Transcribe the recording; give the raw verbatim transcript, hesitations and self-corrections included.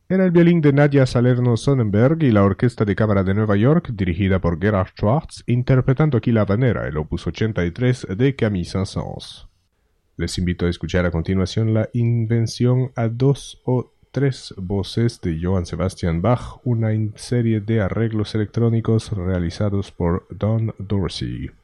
Era el violín de Nadia Salerno Sonnenberg y la Orquesta de Cámara de Nueva York, dirigida por Gerhard Schwartz, interpretando aquí La Habanera, el opus ochenta y tres de Camille Saint-Saëns. Les invito a escuchar a continuación la invención a dos o tres voces de Johann Sebastian Bach, una serie de arreglos electrónicos realizados por Don Dorsey.